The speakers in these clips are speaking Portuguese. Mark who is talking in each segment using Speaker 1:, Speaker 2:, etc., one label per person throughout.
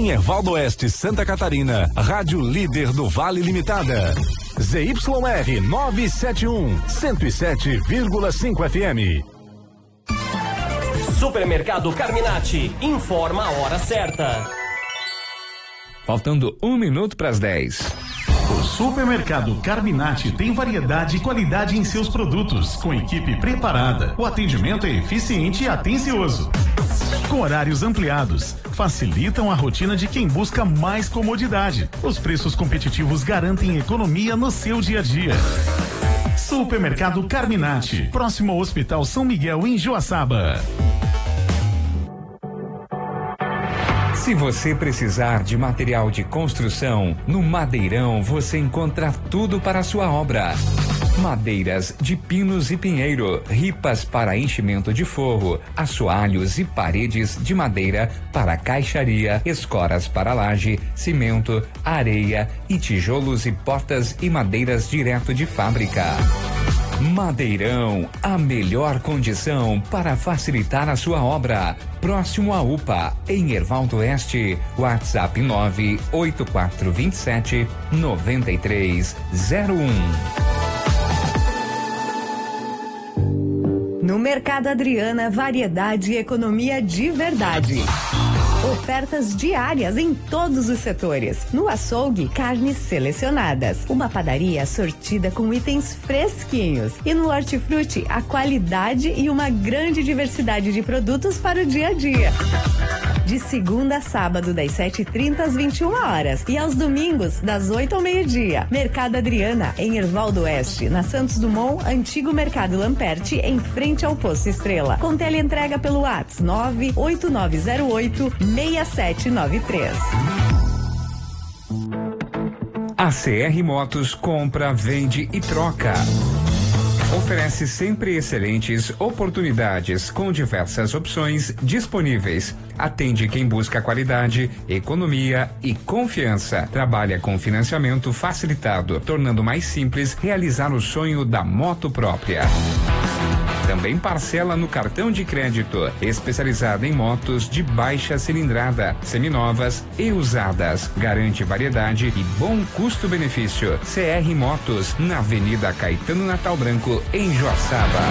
Speaker 1: Em Erval do Oeste, Santa Catarina, Rádio Líder do Vale Limitada. ZYR 971, 107,5 FM.
Speaker 2: Supermercado Carminati, informa a hora certa.
Speaker 3: Faltando 1 minuto para as 10.
Speaker 4: O Supermercado Carminati tem variedade e qualidade em seus produtos, com equipe preparada. O atendimento é eficiente e atencioso. Com horários ampliados, facilitam a rotina de quem busca mais comodidade. Os preços competitivos garantem economia no seu dia a dia. Supermercado Carminati, próximo ao Hospital São Miguel, em Joaçaba.
Speaker 3: Se você precisar de material de construção, no Madeirão você encontra tudo para a sua obra. Madeiras de pinos e pinheiro, ripas para enchimento de forro, assoalhos e paredes de madeira para caixaria, escoras para laje, cimento, areia e tijolos e portas e madeiras direto de fábrica. Madeirão, a melhor condição para facilitar a sua obra. Próximo à UPA, em Erval do Oeste, WhatsApp 98427-9301.
Speaker 5: No Mercado Adriana, variedade e economia de verdade. Ofertas diárias em todos os setores. No açougue, carnes selecionadas. Uma padaria sortida com itens fresquinhos. E no hortifruti, a qualidade e uma grande diversidade de produtos para o dia a dia. De segunda a sábado, das 7h30 às 21 horas. E aos domingos, das 8 ao meio-dia. Mercado Adriana, em Erval do Oeste, na Santos Dumont, antigo Mercado Lamperti, em frente ao Posto Estrela. Com teleentrega pelo WhatsApp 98908-6793.
Speaker 3: A CR Motos compra, vende e troca. Oferece sempre excelentes oportunidades com diversas opções disponíveis. Atende quem busca qualidade, economia e confiança. Trabalha com financiamento facilitado, tornando mais simples realizar o sonho da moto própria. Também parcela no cartão de crédito, especializada em motos de baixa cilindrada, seminovas e usadas. Garante variedade e bom custo-benefício. CR Motos, na Avenida Caetano Natal Branco, em Joaçaba.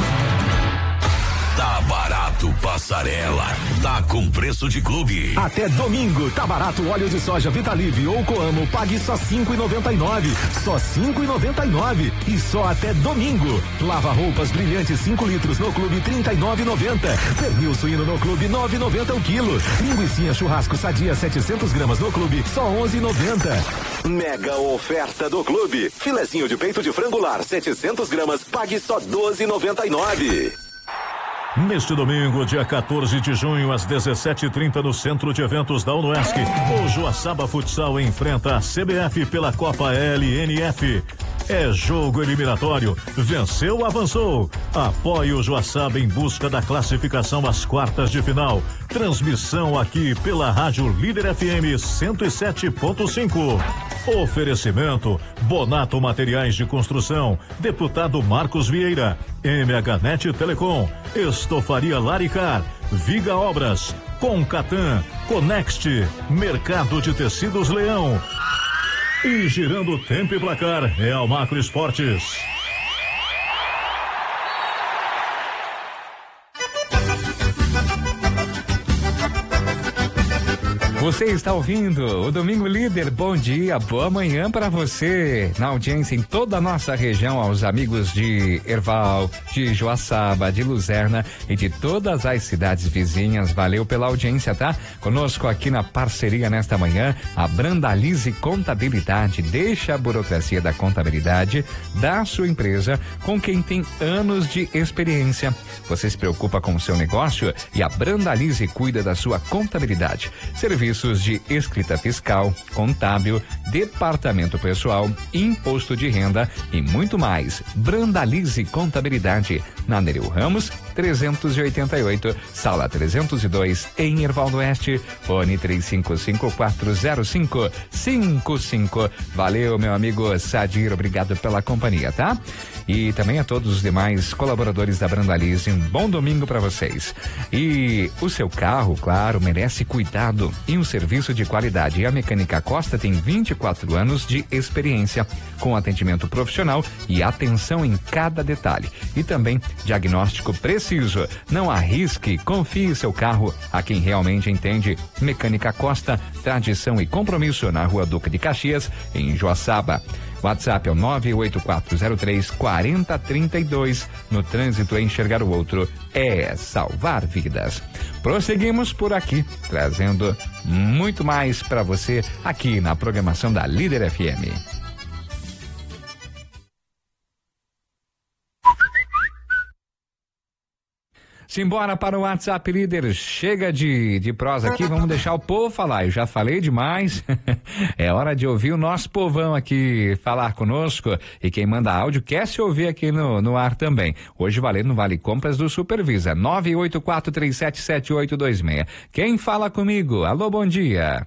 Speaker 6: Tá barato, passarela. Tá com preço de clube.
Speaker 1: Até domingo, tá barato óleo de soja Vitalive ou Coamo, pague só R$5,99. Só R$5,99. E só até domingo. Lava roupas brilhantes 5 litros no clube R$39,90. Pernil suíno no clube R$9,90 o quilo. Linguicinha churrasco sadia 700 gramas no clube, só R$11,90. Mega oferta do clube. Filezinho de peito de frango lar 700 gramas, pague só R$12,99.
Speaker 4: Neste domingo, dia 14 de junho, às 17h30, no Centro de Eventos da UNOESC, o Joaçaba Futsal enfrenta a CBF pela Copa LNF. É jogo eliminatório. Venceu, avançou. Apoie o Joaçaba em busca da classificação às quartas de final. Transmissão aqui pela Rádio Líder FM 107.5. Oferecimento: Bonato Materiais de Construção, Deputado Marcos Vieira, MHNet Telecom, Estofaria Laricar, Viga Obras, Concatan, Conext, Mercado de Tecidos Leão. E girando tempo e placar é a Macro Esportes.
Speaker 3: Você está ouvindo o Domingo Líder. Bom dia, boa manhã para você. Na audiência em toda a nossa região, aos amigos de Erval, de Joaçaba, de Luzerna e de todas as cidades vizinhas. Valeu pela audiência, tá? Conosco aqui na parceria nesta manhã, a Brandalize Contabilidade. Deixa a burocracia da contabilidade da sua empresa com quem tem anos de experiência. Você se preocupa com o seu negócio e a Brandalize cuida da sua contabilidade. Serviços de escrita fiscal, contábil, departamento pessoal, imposto de renda e muito mais. Brandalize Contabilidade, na Nereu Ramos, 388, sala 302, em Erval do Oeste, fone 35540555. Valeu, meu amigo Sadir, obrigado pela companhia, tá? E também a todos os demais colaboradores da Brandalize, um bom domingo para vocês. E o seu carro, claro, merece cuidado e um serviço de qualidade. E a Mecânica Costa tem 24 anos de experiência, com atendimento profissional e atenção em cada detalhe. E também diagnóstico preciso. Não arrisque, confie seu carro a quem realmente entende. Mecânica Costa, tradição e compromisso na Rua Duque de Caxias, em Joaçaba. WhatsApp é o 98403-4032. No trânsito, enxergar o outro é salvar vidas. Prosseguimos por aqui, trazendo muito mais para você aqui na programação da Líder FM. Simbora para o WhatsApp, líder. Chega de prosa aqui, vamos deixar o povo falar. Eu já falei demais. É hora de ouvir o nosso povão aqui falar conosco. E quem manda áudio quer se ouvir aqui no ar também. Hoje valendo no Vale Compras do Supervisa. 984377826. Quem fala comigo? Alô, bom dia.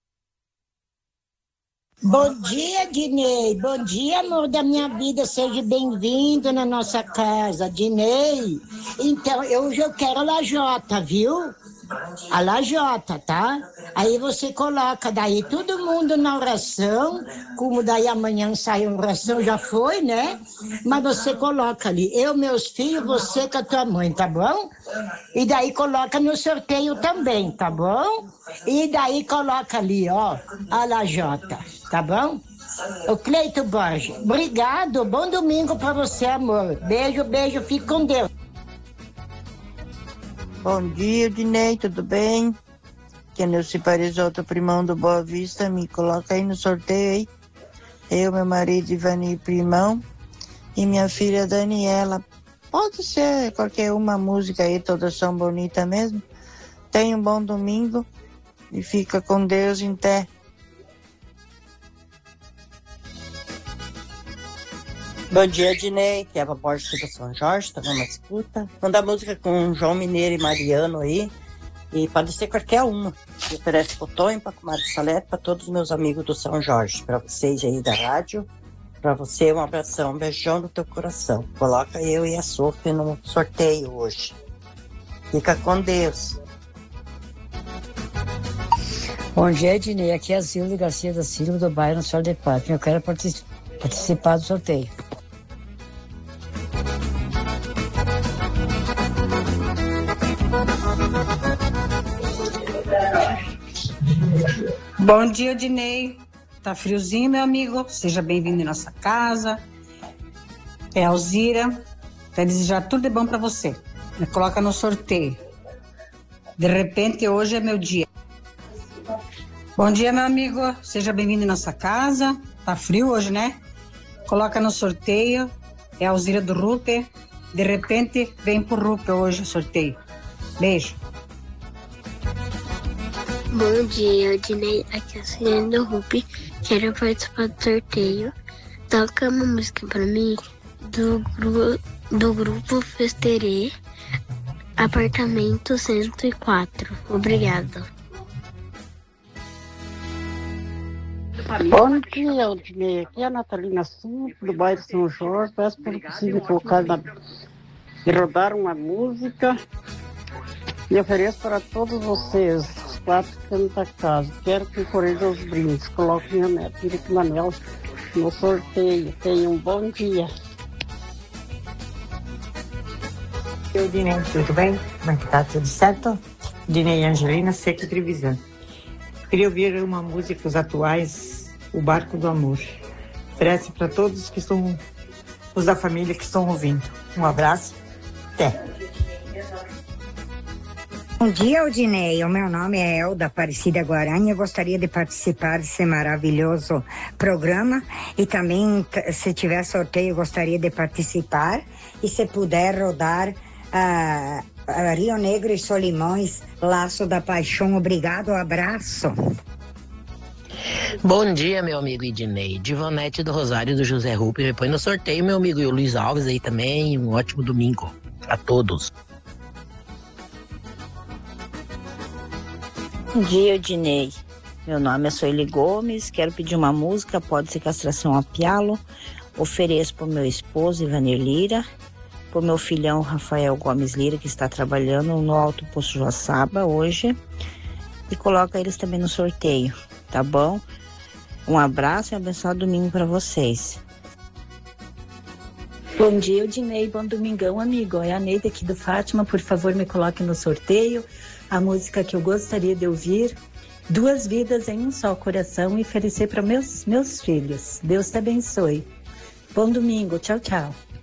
Speaker 7: Bom dia, Dinei. Bom dia, amor da minha vida. Seja bem-vindo na nossa casa, Dinei. Então, hoje eu quero a lajota, viu? A lajota, tá? Aí você coloca daí todo mundo na oração, como daí amanhã sai uma oração, já foi, né? Mas você coloca ali, eu, meus filhos, você com a tua mãe, tá bom? E daí coloca no sorteio também, tá bom? E daí coloca ali, ó, a lajota, tá bom? O Cleito Borges, obrigado, bom domingo pra você, amor. Beijo, beijo, fique com Deus.
Speaker 8: Bom dia, Dinei, tudo bem? Que é Nilce Parisotto, primão do Boa Vista, me coloca aí no sorteio aí. Eu, meu marido Ivani Primão e minha filha Daniela. Pode ser qualquer uma música aí, todas são bonitas mesmo. Tenha um bom domingo e fica com Deus em té.
Speaker 9: Bom dia, Dinei, que é a Borges do São Jorge, tá na escuta. Manda música com João Mineiro e Mariano aí. E pode ser qualquer uma. Eu ofereço pro Tonho, pra Comadre Salete, pra todos os meus amigos do São Jorge. Pra vocês aí da rádio. Pra você, um abração, um beijão no teu coração. Coloca eu e a Sofia no sorteio hoje. Fica com Deus.
Speaker 10: Bom dia, Dinei. Aqui é a Zilda Garcia da Silva, do bairro Sol de Quatro. Eu quero participar do sorteio.
Speaker 11: Bom dia, Dinei. Tá friozinho, meu amigo? Seja bem-vindo em nossa casa. É a Alzira. Quero desejar tudo de bom pra você. Me coloca no sorteio. De repente, hoje é meu dia. Bom dia, meu amigo. Seja bem-vindo em nossa casa. Tá frio hoje, né? Coloca no sorteio. É a Alzira do Rupe. De repente, vem pro Rupe hoje o sorteio. Beijo.
Speaker 12: Bom dia, Dinei. Aqui é a Sirene do Rupi. Quero participar do sorteio. Toca uma música pra mim do grupo Festerê, apartamento 104. Obrigada.
Speaker 13: Bom dia, Dinei. Aqui é a Natalina Sul, do bairro São Jorge. Peço por possível colocar e rodar uma música. E ofereço para todos vocês, os 4 que estão na casa. Quero que corrija os brindes. Coloque minha neta, Irique Manel, no sorteio. Tenham um bom dia.
Speaker 14: Oi, Dinei, tudo bem? Como é que tá? Tudo certo? Dinei e Angelina, Seco Trevisan. Queria ouvir uma música, os atuais, O Barco do Amor. Oferece para todos que estão, os da família que estão ouvindo. Um abraço, até.
Speaker 15: Bom dia, Odinei. O meu nome é Elda Aparecida Guaranha. Eu gostaria de participar desse maravilhoso programa e também, se tiver sorteio, eu gostaria de participar. E se puder rodar Rio Negro e Solimões, Laço da Paixão. Obrigado, abraço.
Speaker 16: Bom dia, meu amigo Idinei. Divonete do Rosário do José Rupi. Me põe no sorteio, meu amigo. E o Luiz Alves aí também. Um ótimo domingo a todos.
Speaker 17: Bom dia, Odinei. Meu nome é Soeli Gomes, quero pedir uma música, pode ser Castração a Pialo. Ofereço para o meu esposo, Ivanir Lira, para o meu filhão, Rafael Gomes Lira, que está trabalhando no Alto Poço Joaçaba hoje. E coloca eles também no sorteio, tá bom? Um abraço e um abençoado domingo para vocês.
Speaker 18: Bom dia, Odinei, bom domingão, amigo. É a Neide aqui do Fátima, por favor me coloque no sorteio a música que eu gostaria de ouvir, Duas Vidas em um Só Coração, e oferecer para meus filhos. Deus te abençoe. Bom domingo, tchau, tchau.